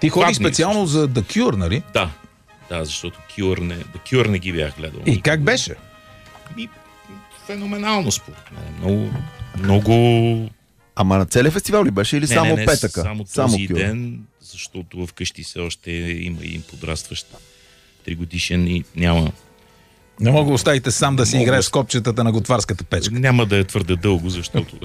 Ти ходи специално за The Cure, нали? Да, защото The Cure не ги бях гледал. И как беше? Феноменално според мен. Много... Ама на целия фестивал ли беше или само петъка? Само този ден, защото вкъщи все още има и подрастващ 3-годишен и няма... Не мога да оставите сам да си играеш с копчетата на готварската печка. Няма да е твърде дълго, защото...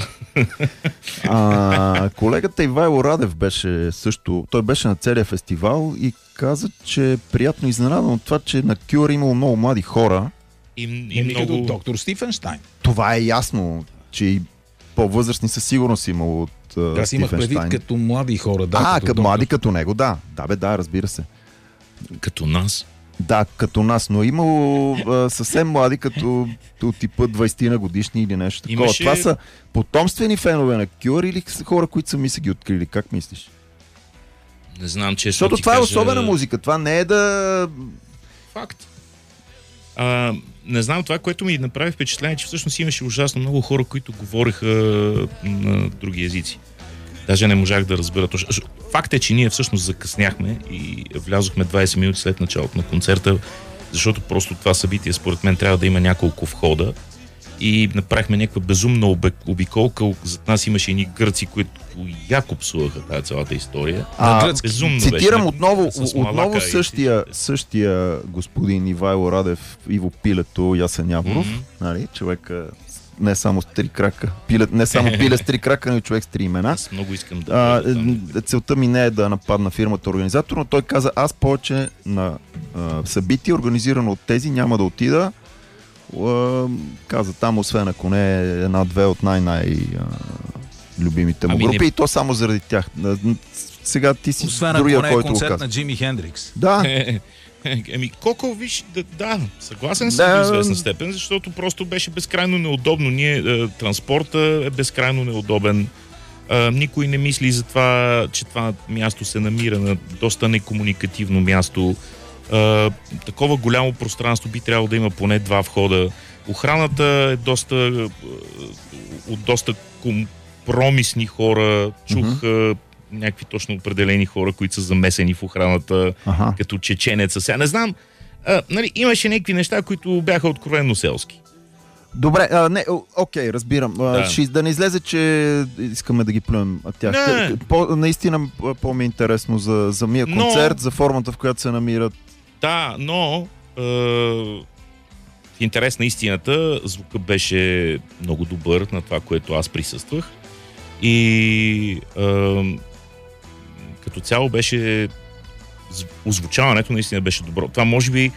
Колегата Ивайло Радев беше също... Той беше на целия фестивал и каза, че е приятно изненадан от това, че на Cure имало много млади хора. И много... Като доктор Стифенщайн. Това е ясно, че и по-възрастни със сигурност имало от Стифенщайн. Аз имах предвид като млади хора. Да, като млади като него, да. Да, разбира се. Като нас. Да, като нас, но имало съвсем млади, като типа 20-на годишни или нещо такова. Имаше... Това са потомствени фенове на Cure или са хора, които сами са ги открили? Как мислиш? Не знам, че... Защото това е особена музика, това не е да... Факт. Не знам, това, което ми направи впечатление, че всъщност имаше ужасно много хора, които говореха на други езици. Даже не можах да разбера точно. Факт е, че ние всъщност закъсняхме и влязохме 20 минути след началото на концерта, защото просто това събитие, според мен, трябва да има няколко входа. И направихме някаква безумна обиколка. Зад нас имаше едни гърци, които яко псуваха тази цялата история. Безумно цитирам беше. отново същия господин Ивайло Радев, Иво Пилето, Ясен Яворов, нали, човека не само с 3 крака, не само пиле с 3 крака, но и човек с 3 имена. Аз много искам да... Целта ми не е да нападна фирмата организатор, но той каза, аз повече на събитие, организирано от тези, няма да отида. Каза там, освен ако не е една-две от любимите му групи, и то само заради тях. Сега ти си освен другия, който го концерт каза. на Джими Хендрикс. Да. Коко, виж, да, съгласен съм до известна степен, защото просто беше безкрайно неудобно. Транспорта е безкрайно неудобен. Никой не мисли за това, че това място се намира на доста некомуникативно място. Такова голямо пространство би трябвало да има поне 2 входа. Охраната е от доста компромисни хора. Чух някакви точно определени хора, които са замесени в охраната, като чеченеца. Сега не знам, нали, имаше някакви неща, които бяха откровенно селски. Добре, окей, разбирам. Да не излезе, че искаме да ги плюем тях. Наистина по-ми е интересно за самия концерт, за формата, в която се намират. Да, но в интерес на истината, звукът беше много добър на това, което аз присъствах. И като цяло беше озвучаването наистина беше добро. Това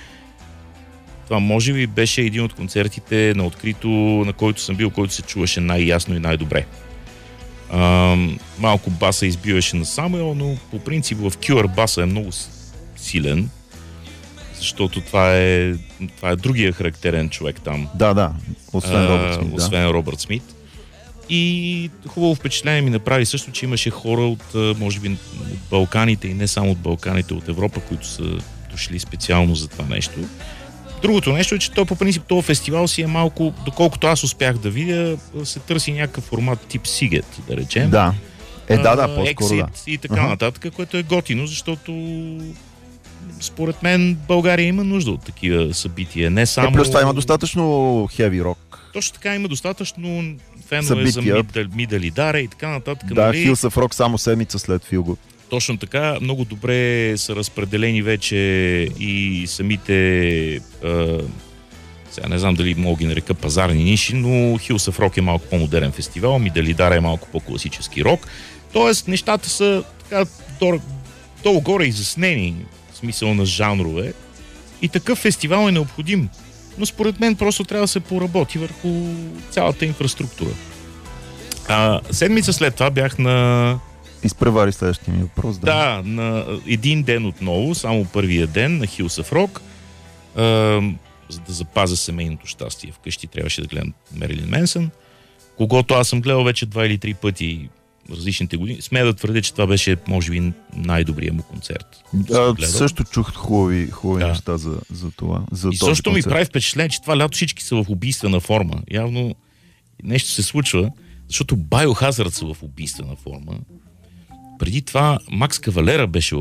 може би беше един от концертите на открито, на който съм бил, който се чуваше най-ясно и най-добре. Малко баса избиваше на Самуел, но по принцип в Cure баса е много силен, защото това е другия характерен човек там. Да, освен Робърт Смит. И хубаво впечатление ми направи също, че имаше хора от, може би, от Балканите и не само от Балканите, от Европа, които са дошли специално за това нещо. Другото нещо е, че по принцип този фестивал си е малко, доколкото аз успях да видя, се търси някакъв формат тип Сигет, да речем. Да. По-скоро да. И така нататък, което е готино, защото според мен България има нужда от такива събития. Не само... Плюс това има достатъчно хеви рок. Точно така, има достатъчно фенове за Мидали Даре и така нататък. Да, нали? Hills of Rock само седмица след Feel Good. Точно така, много добре са разпределени вече и самите, сега не знам дали мога ги нарека пазарни ниши, но Hills of Rock е малко по-модерен фестивал, Мидали Даре е малко по-класически рок. Тоест, нещата са така долу-горе изяснени, в смисъл на жанрове. И такъв фестивал е необходим. Но според мен просто трябва да се поработи върху цялата инфраструктура. Седмица след това бях на... Изпревари следващия ми въпрос. Да, на един ден отново, само първия ден на Hills of Rock. За да запазя семейното щастие вкъщи, трябваше да гледам Мерилин Менсън, когото аз съм гледал вече 2 или 3 пъти различните години. Смея да твърдя, че това беше, може би, най-добрият му концерт. Също чух хубави неща за това. И също ми прави впечатление, че това лято всички са в убийствена форма. Явно нещо се случва, защото Biohazard са в убийствена форма. Преди това Макс Кавалера беше